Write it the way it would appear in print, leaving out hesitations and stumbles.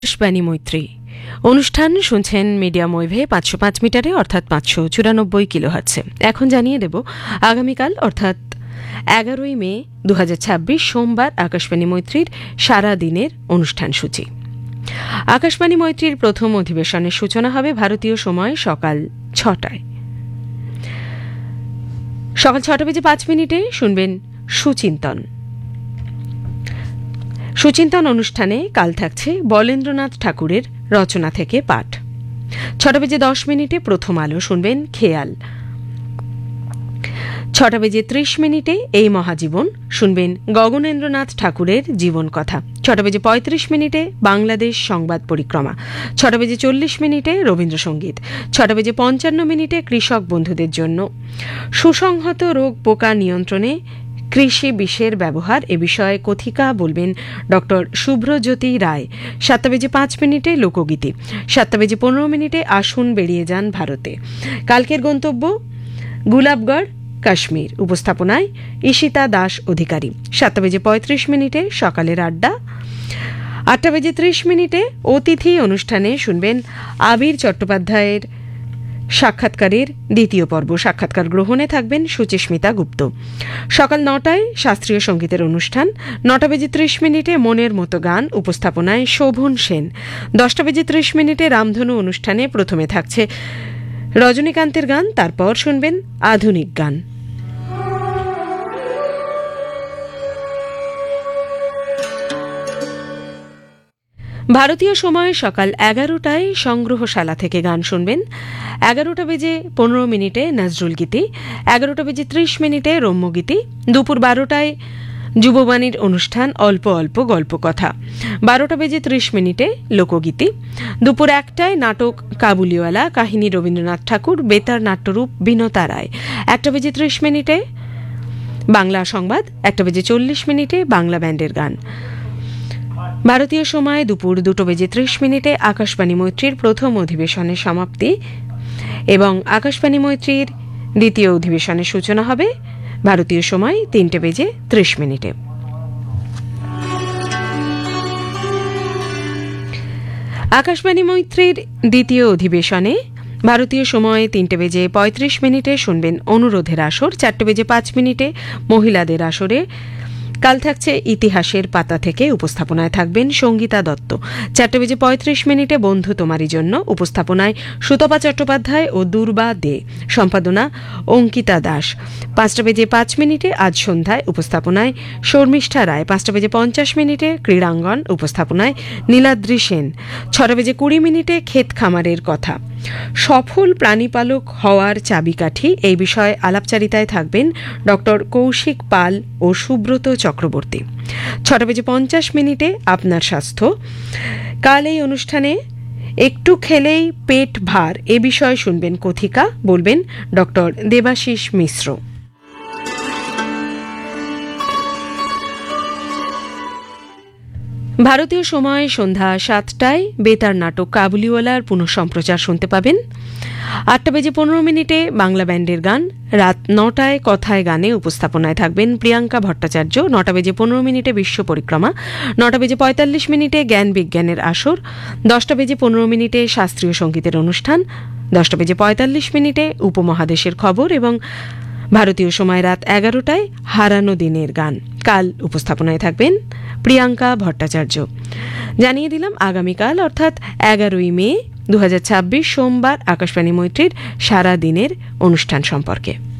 আকাশবাণী মৈত্রী অনুষ্ঠান শুনছেন মিডিয়াম ওয়েভে 505 মিটারে অর্থাৎ 594 কিলোহার্টজে। এখন জানিয়ে দেব আগামীকাল অর্থাৎ 11ই মে 2026 সোমবার আকাশবাণী মৈত্রীর সারা দিনের অনুষ্ঠান সূচি। আকাশবাণী মৈত্রীর প্রথম অধিবেশনের সূচনা হবে ভারতীয় সময় সকাল 6টায়। সকাল 6:05 শুনবেন সুচিন্তন। সুচিন্তন অনুষ্ঠানে কাল থাকছে বলেন্দ্রনাথ ঠাকুরের রচনা থেকে পাঠ। 6:10 প্রথম আলো শুনবেন খেয়াল। 6:30 এই মহাজীবন শুনবেন গগনেন্দ্রনাথ ঠাকুরের জীবন কথা। 6:35 বাংলাদেশ সংবাদ পরিক্রমা। 6:40 রবীন্দ্রসঙ্গীত। 6:55 কৃষক বন্ধুদের জন্য সুসংহত রোগ পোকা নিয়ন্ত্রণে কৃষি বিষের ব্যবহার এ বিষয়ে কথিকা বলবেন ডক্টর শুভ্রজ্যোতি রায়। 7:05 লোকগীতি। 7:15 আসুন বেরিয়ে যান ভারতে। কালকের গন্তব্য গুলাবগড় কাশ্মীর। উপস্থাপনায় ঈশিতা দাস অধিকারী। 7:35 সকালের আড্ডা। 8:30 অতিথি অনুষ্ঠানে শুনবেন আবির চট্টোপাধ্যায়ের সাক্ষাৎকারের দ্বিতীয় পর্ব। সাক্ষাৎকার গ্রহণে থাকবেন সুচিস্মিতা গুপ্ত। সকাল 9টায় শাস্ত্রীয় সঙ্গীতের অনুষ্ঠান। 9:30 মনের মতো গান। উপস্থাপনায় শোভন সেন। 10:30 রামধনু অনুষ্ঠানে প্রথমে থাকছে রজনীকান্তের গান, তারপর শুনবেন আধুনিক গান। ভারতীয় সময় সকাল 11টায় সংগ্রহশালা থেকে গান শুনবেন। 11:15 নজরুল গীতি। 11:30 রম্যগীতি। দুপুর 12টায় যুববাণীর অনুষ্ঠান অল্প অল্প গল্প কথা। 12:30 লোকগীতি। দুপুর 1টায় নাটক কাবুলিওয়ালা, কাহিনী রবীন্দ্রনাথ ঠাকুর, বেতার নাট্যরূপ বিনতা রায়। 1:20 বাংলা সংবাদ। 1:40 বাংলা ব্যান্ডের গান। ভারতীয় সময় দুপুর 2:30 আকাশবাণী মৈত্রীর প্রথম অধিবেশনের সমাপ্তি এবং আকাশবাণী মৈত্রীর দ্বিতীয় অধিবেশনের সূচনা হবে ভারতীয় সময় 3:30। আকাশবাণী মৈত্রীর দ্বিতীয় অধিবেশনে ভারতীয় সময় 3:35 শুনবেন অনুরোধের আসর। 4:05 মহিলাদের আসরে কাল থাকছে ইতিহাসের পাতা থেকে। উপস্থাপনায় থাকবেন সঙ্গীতা দত্ত। 4:35 বন্ধু তোমারই জন্য। উপস্থাপনায় সুতপা চট্টোপাধ্যায় ও দুর্বা দে। সম্পাদনা অঙ্কিতা দাস। 5:05 আজ সন্ধ্যায়। উপস্থাপনায় শর্মিষ্ঠা রায়। 5:50 ক্রীড়াঙ্গন। উপস্থাপনায় নীলাদ্রি সেন। 6:20 ক্ষেত খামারের কথা। সফল প্রাণীপালক হওয়ার চাবিকাঠি এই বিষয়ে আলাপচারিতায় থাকবেন ডক্টর কৌশিক পাল ও সুব্রত চক্রবর্তী। 6:50 আপনার স্বাস্থ্য। কাল এই অনুষ্ঠানে একটু খেলেই পেট ভার এ বিষয়ে শুনবেন কথিকা বলবেন ডক্টর দেবাশিস মিশ্র। ভারতীয় সময় সন্ধ্যা 7টায় বেতার নাটক কাবুলিওয়ালার পুনঃসম্প্রচার শুনতে পাবেন। 8:15 বাংলা ব্যান্ডের গান। রাত 9টায় কথায় গানে উপস্থাপনায় থাকবেন প্রিয়াঙ্কা ভট্টাচার্য। 9:15 বিশ্ব পরিক্রমা। 9:45 জ্ঞান বিজ্ঞানের আসর। 10:15 শাস্ত্রীয় সঙ্গীতের অনুষ্ঠান। 10:45 উপমহাদেশের খবর এবং ভারতীয় সময় রাত 11টায় হারানো দিনের গান। কাল উপস্থাপনায় থাকবেন প্রিয়াঙ্কা ভট্টাচার্য। জানিয়ে দিলাম আগামীকাল অর্থাৎ 11ই মে 2026 সোমবার আকাশবাণী মৈত্রীর সারা দিনের অনুষ্ঠান সম্পর্কে।